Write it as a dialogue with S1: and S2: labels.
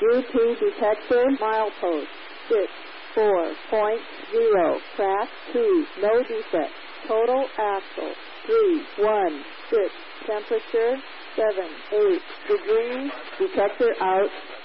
S1: UT detector milepost 64.0, crack 2, no defect. Total axle 316, temperature 78 degrees, detector out.